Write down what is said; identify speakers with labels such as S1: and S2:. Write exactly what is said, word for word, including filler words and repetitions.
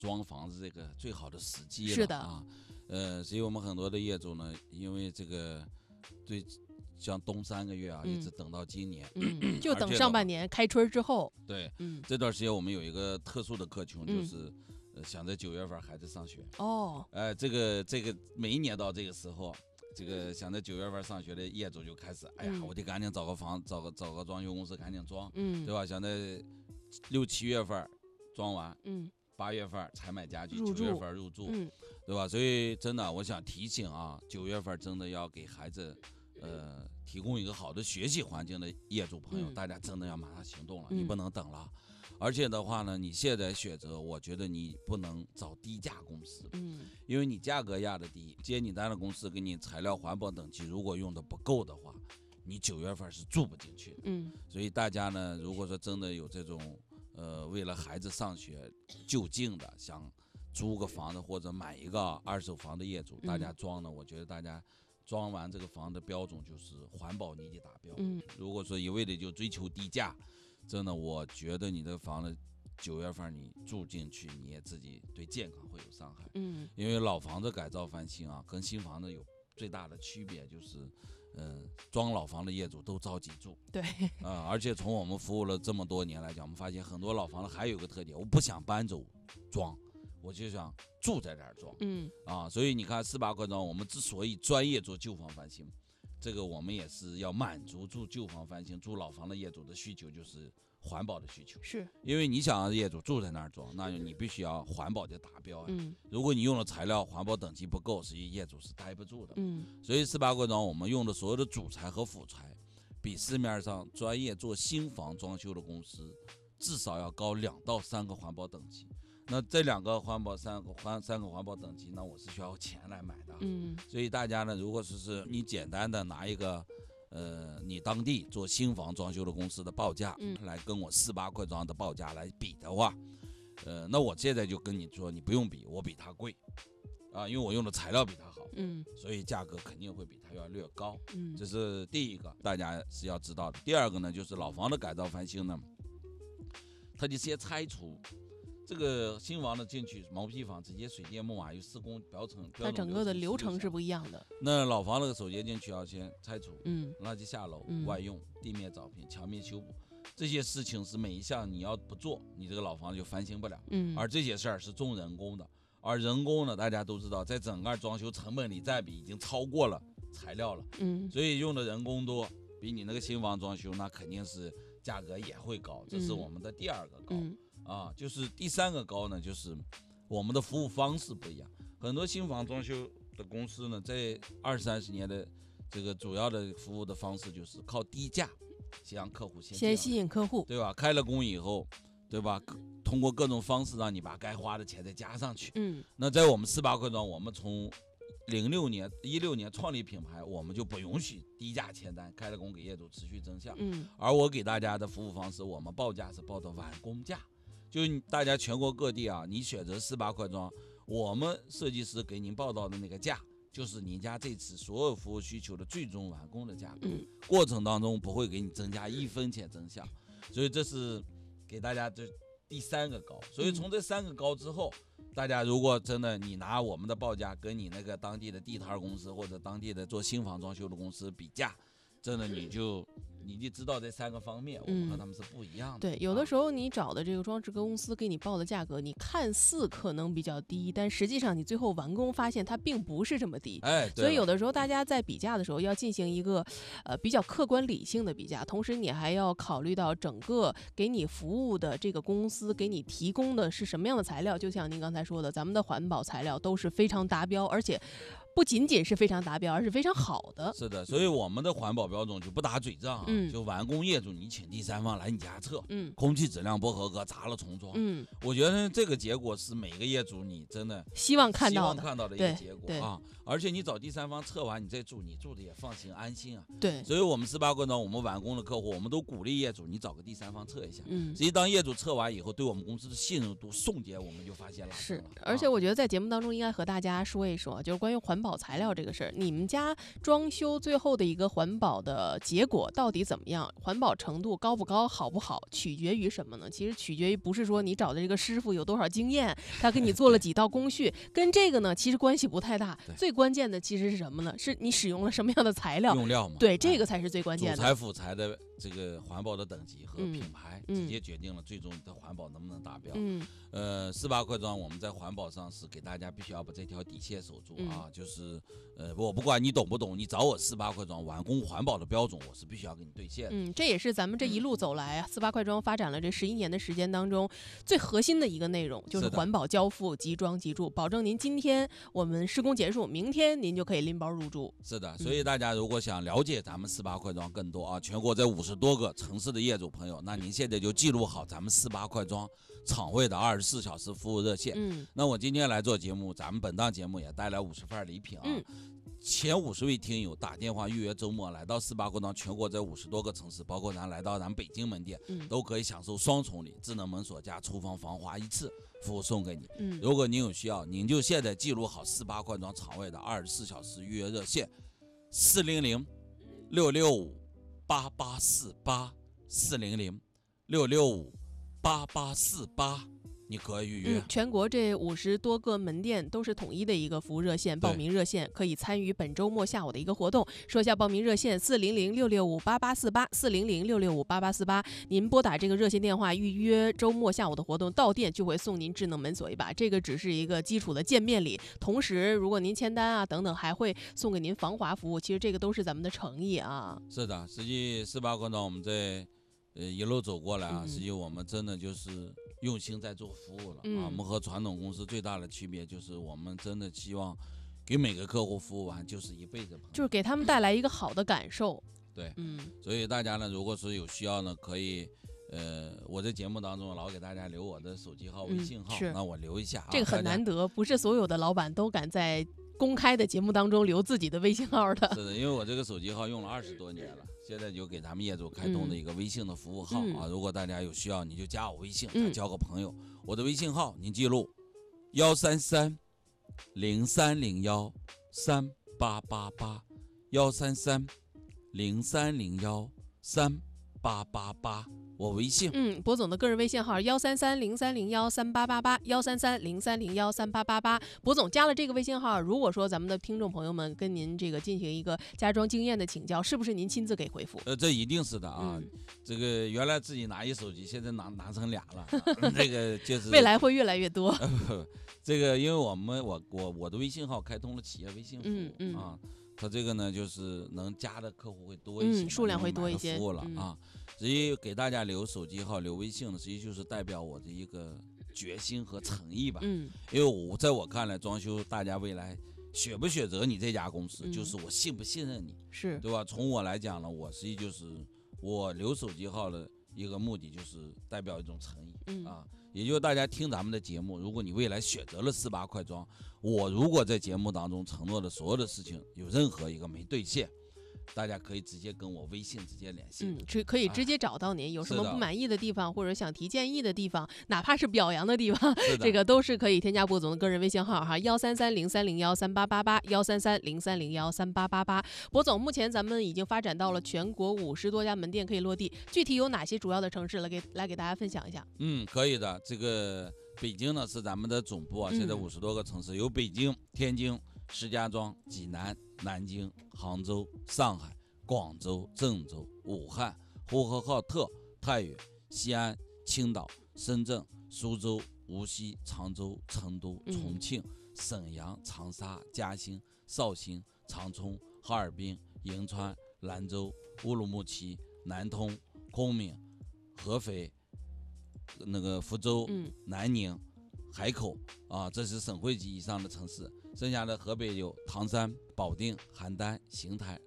S1: 装房子这个最好的时机了。
S2: 是的
S1: 啊，呃，所以我们很多的业主呢，因为这个对。像冬三个月啊，
S2: 嗯、
S1: 一直等到今年，
S2: 嗯，就等上半年开春之后。
S1: 对，
S2: 嗯，
S1: 这段时间我们有一个特殊的客群，就是、嗯呃、想在九月份孩子上学。
S2: 哦，
S1: 哎、呃，这个这个每一年到这个时候，这个想在九月份上学的业主就开始，哎呀，
S2: 嗯、
S1: 我得赶紧找个房，找个找个装修公司赶紧装，
S2: 嗯，
S1: 对吧？想在六七月份装完，
S2: 嗯，
S1: 八月份才买家具，
S2: 九
S1: 月份入住，
S2: 嗯，
S1: 对吧？所以真的，我想提醒啊，九月份真的要给孩子。呃，提供一个好的学习环境的业主朋友，
S2: 嗯、
S1: 大家真的要马上行动了，
S2: 嗯、
S1: 你不能等了。而且的话呢，你现在选择，我觉得你不能找低价公司，
S2: 嗯，
S1: 因为你价格压得低，接你单的公司给你材料环保等级如果用的不够的话，你九月份是住不进去的。
S2: 嗯，
S1: 所以大家呢，如果说真的有这种呃，为了孩子上学就近的想租个房子或者买一个二手房的业主，大家装呢，我觉得大家。装完这个房的标准就是环保，你得达标。
S2: 嗯，
S1: 如果说一味的就追求低价，真的，我觉得你的房子九月份你住进去，你也自己对健康会有伤害。
S2: 嗯，
S1: 因为老房子改造翻新啊，跟新房子有最大的区别就是，嗯、呃，装老房的业主都着急住。
S2: 对，
S1: 啊、呃，而且从我们服务了这么多年来讲，我们发现很多老房子还有一个特点，我不想搬走装。我就想住在这儿装，
S2: 嗯
S1: 啊，所以你看四八块装，我们之所以专业做旧房翻新，这个我们也是要满足住旧房翻新、住老房的业主的需求，就是环保的需求。
S2: 是，
S1: 因为你想让业主住在那儿装，那你必须要环保的达标呀。
S2: 嗯，
S1: 如果你用的材料环保等级不够，实际业主是待不住的。
S2: 嗯，
S1: 所以四八块装我们用的所有的主材和辅材，比市面上专业做新房装修的公司至少要高两到三个环保等级。那这两个环保三个环三个环保等级，那我是需要钱来买的。
S2: 嗯，
S1: 所以大家呢，如果说是你简单的拿一个，呃，你当地做新房装修的公司的报价，
S2: 嗯，
S1: 来跟我四八块装的报价来比的话，呃，那我现在就跟你说，你不用比，我比它贵，啊，因为我用的材料比它好，
S2: 嗯，
S1: 所以价格肯定会比它要略高。
S2: 嗯，
S1: 这是第一个，大家是要知道的。第二个呢，就是老房的改造翻新呢，它就先拆除。这个新房的进去毛坯房直接水电木瓦有施工标准，
S2: 它整个的流程是不一样的。
S1: 那老房那个首先进去要先拆除，
S2: 嗯，
S1: 垃圾下楼，
S2: 嗯、
S1: 外用，地面找平，墙面修补，这些事情是每一项你要不做，你这个老房就翻新不了。
S2: 嗯，
S1: 而这些事儿是重人工的，而人工呢，大家都知道，在整个装修成本里占比已经超过了材料了。
S2: 嗯，
S1: 所以用的人工多，比你那个新房装修那肯定是价格也会高，这是我们的第二个高。
S2: 嗯
S1: 啊，就是第三个高呢，就是我们的服务方式不一样。很多新房装修的公司呢，在二三十年的这个主要的服务的方式就是靠低价先让客户先
S2: 先吸引客户，
S1: 对吧？开了工以后，对吧？通过各种方式让你把该花的钱再加上去。
S2: 嗯，
S1: 那在我们四八块装，我们从零六年、一六年创立品牌，我们就不允许低价签单，开了工给业主持续增项。
S2: 嗯，
S1: 而我给大家的服务方式，我们报价是报的完工价。就大家全国各地啊，你选择四八块装，我们设计师给您报到的那个价，就是您家这次所有服务需求的最终完工的价格。
S2: 嗯，
S1: 过程当中不会给你增加一分钱增项，所以这是给大家这第三个高。所以从这三个高之后，大家如果真的你拿我们的报价跟你那个当地的地摊公司或者当地的做新房装修的公司比价，真的你就你就知道这三个方面，我们和他们是不一样的。
S2: 对，有的时候你找的这个装饰公司给你报的价格，你看似可能比较低，但实际上你最后完工发现它并不是这么低。
S1: 哎，
S2: 所以有的时候大家在比价的时候要进行一个呃比较客观理性的比价，同时你还要考虑到整个给你服务的这个公司给你提供的是什么样的材料。就像您刚才说的，咱们的环保材料都是非常达标，而且不仅仅是非常达标，而是非常好的。
S1: 是的，所以我们的环保标准就不打嘴仗啊，
S2: 嗯、
S1: 就完工业主你请第三方来你家测，
S2: 嗯，
S1: 空气质量不合格，砸了重装。
S2: 嗯，
S1: 我觉得这个结果是每个业主你真的
S2: 希望看到的，
S1: 希望看到的一个结果啊。而且你找第三方测完你再住，你住的也放心安心啊。
S2: 对，
S1: 所以我们四八过程，我们完工的客户，我们都鼓励业主你找个第三方测一下。
S2: 嗯，
S1: 实际当业主测完以后，对我们公司的信任度瞬间我们就发现了。
S2: 是，而且我觉得在节目当中应该和大家说一说，就是关于环保。 环保材料这个事儿，你们家装修最后的一个环保的结果到底怎么样？环保程度高不高、好不好，取决于什么呢？其实取决于不是说你找的这个师傅有多少经验，他给你做了几道工序，跟这个呢其实关系不太大。最关键的其实是什么呢？是你使用了什么样的材料，
S1: 用料嘛。
S2: 对，这个才是最关键的。
S1: 主材辅材的这个环保的等级和品牌，
S2: 嗯、
S1: 直接决定了最终的环保能不能达标。
S2: 嗯，
S1: 呃，四八快装我们在环保上是给大家必须要把这条底线守住啊，
S2: 嗯、
S1: 就是呃，我不管你懂不懂，你找我四八快装完工环保的标准，我是必须要给你兑现的。
S2: 嗯，这也是咱们这一路走来啊，四八快装发展了这十一年的时间当中最核心的一个内容，就是环保交付、即装即住，保证您今天我们施工结束，明天您就可以拎包入住。
S1: 是的，所以大家如果想了解咱们四八快装更多啊，全国在五十多个城市的业主朋友，那您现在就记录好咱们四八快装厂位的二十四小时服务热线。
S2: 嗯，
S1: 那我今天来做节目，咱们本档节目也带来五十份礼品啊。
S2: 嗯，
S1: 前五十位听友打电话预约周末来到四八快装，全国在五十多个城市，包括咱来到咱北京门店，
S2: 嗯、
S1: 都可以享受双重礼，智能门锁加厨房防滑一次服务送给你。
S2: 嗯，
S1: 如果您有需要，您就现在记录好四八快装厂位的二十四小时预约热线：四零零六六五八八四八四零零六六五八八四八。你可以预约、
S2: 嗯，全国这五十多个门店都是统一的一个服务热线，报名热线可以参与本周末下午的一个活动。说一下报名热线：四零零六六五八八四八，四零零六六五八八四八。您拨打这个热线电话预约周末下午的活动，到店就会送您智能门锁一把。这个只是一个基础的见面礼，同时如果您签单啊等等，还会送给您防滑服务。其实这个都是咱们的诚意啊。
S1: 是的，实际四八快装我们在呃一路走过来啊，
S2: 嗯、
S1: 实际我们真的就是用心在做服务了、
S2: 嗯、
S1: 啊。我们和传统公司最大的区别就是我们真的希望给每个客户服务完就是一辈子，
S2: 就是给他们带来一个好的感受。
S1: 对，
S2: 嗯，
S1: 所以大家呢，如果是有需要呢，可以。呃，我在节目当中老给大家留我的手机号、微信号，
S2: 嗯、
S1: 那我留一下、啊。
S2: 这个很难得，不是所有的老板都敢在公开的节目当中留自己的微信号的。
S1: 是的，因为我这个手机号用了二十多年了，现在就给咱们业主开通的一个微信的服务号、
S2: 嗯、
S1: 啊。如果大家有需要，你就加我微信，
S2: 嗯、
S1: 咱交个朋友。我的微信号您记录：幺三三零三零幺三八八八，幺三三零三零幺三八八八。我微信，
S2: 嗯，博总的个人微信号幺三三零三零幺三八八八，幺三三零三零幺三八八八。博总加了这个微信号，如果说咱们的听众朋友们跟您这个进行一个家装经验的请教，是不是您亲自给回复？
S1: 呃，这一定是的啊。嗯、这个原来自己拿一手机，现在拿拿成俩了，啊、这个就是
S2: 未来会越来越多。
S1: 呃、这个因为我们我我我的微信号开通了企业微信服务、
S2: 嗯嗯、
S1: 啊，它这个呢就是能加的客户会多一些，
S2: 嗯，数量会多一些。
S1: 服务了啊。实际给大家留手机号、留微信的，实际就是代表我的一个决心和诚意吧。
S2: 嗯，
S1: 因为我在我看来，装修大家未来选不选择你这家公司，
S2: 嗯、
S1: 就是我信不信任你，
S2: 是
S1: 对吧？从我来讲呢，我实际就是我留手机号的一个目的，就是代表一种诚意、
S2: 嗯、
S1: 啊。也就是大家听咱们的节目，如果你未来选择了四八快装，我如果在节目当中承诺的所有的事情有任何一个没兑现，大家可以直接跟我微信直接联系，
S2: 嗯，是可以直接找到您、哎、有什么不满意的地方或者想提建议的地方，哪怕是表扬的地方，这个都是可以添加博总的个人微信号哈，幺三三零三零幺三八八八，幺三三零三零幺三八八八。博总，目前咱们已经发展到了全国五十多家门店可以落地，具体有哪些主要的城市来给来给大家分享一下？
S1: 嗯，可以的。这个北京呢是咱们的总部啊，现在五十多个城市，有北京、天津、石家庄、济南、南京、杭州、上海、广州、郑州、武汉、呼和浩特、太原、西安、青岛、深圳、苏州、无锡、常州、成都、重庆、沈阳、长沙、嘉兴、绍兴、长春、哈尔滨、银川、兰州、乌鲁木齐、南通、昆明、合肥、那个福州、
S2: 嗯、
S1: 南宁、海口啊，这是省会级以上的城市。剩下的河北有唐山、保定、邯郸、邢台、